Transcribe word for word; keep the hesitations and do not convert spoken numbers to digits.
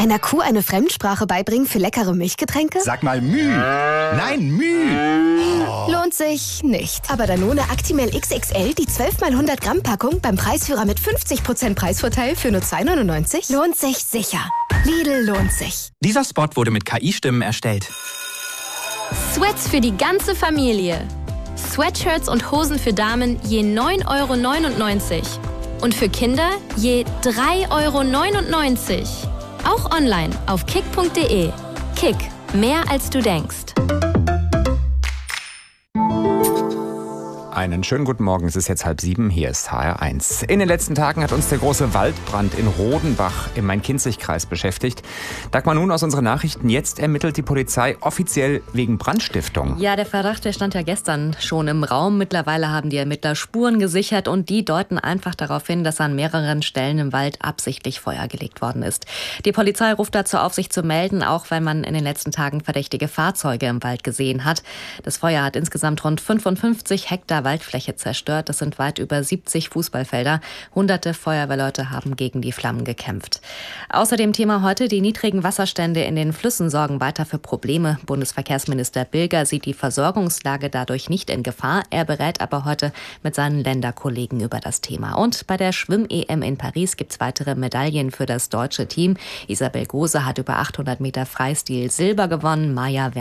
Einer Kuh eine Fremdsprache beibringen für leckere Milchgetränke? Sag mal Müh. Nein, Müh. Oh. Lohnt sich nicht. Aber Danone Actimel X X L, die zwölf mal hundert Gramm Packung beim Preisführer mit fünfzig Prozent Preisvorteil für nur zwei neunundneunzig, lohnt sich sicher. Lidl lohnt sich. Dieser Spot wurde mit K I-Stimmen erstellt. Sweats für die ganze Familie. Sweatshirts und Hosen für Damen je neun Euro neunundneunzig. Und für Kinder je drei Euro neunundneunzig. Auch online auf kick punkt de. Kick, mehr als du denkst. Einen schönen guten Morgen, es ist jetzt halb sieben, hier ist H R eins. In den letzten Tagen hat uns der große Waldbrand in Rodenbach im Main-Kinzig-Kreis beschäftigt. Dagmar Nun aus unseren Nachrichten, jetzt ermittelt die Polizei offiziell wegen Brandstiftung. Ja, der Verdacht, der stand ja gestern schon im Raum. Mittlerweile haben die Ermittler Spuren gesichert und die deuten einfach darauf hin, dass an mehreren Stellen im Wald absichtlich Feuer gelegt worden ist. Die Polizei ruft dazu auf, sich zu melden, auch weil man in den letzten Tagen verdächtige Fahrzeuge im Wald gesehen hat. Das Feuer hat insgesamt rund fünfundfünfzig Hektar Waldfläche zerstört. Das sind weit über siebzig Fußballfelder. Hunderte Feuerwehrleute haben gegen die Flammen gekämpft. Außerdem Thema heute, die niedrigen Wasserstände in den Flüssen sorgen weiter für Probleme. Bundesverkehrsminister Bilger sieht die Versorgungslage dadurch nicht in Gefahr. Er berät aber heute mit seinen Länderkollegen über das Thema. Und bei der Schwimm-E M in Paris gibt es weitere Medaillen für das deutsche Team. Isabel Gose hat über achthundert Meter Freistil Silber gewonnen. Maja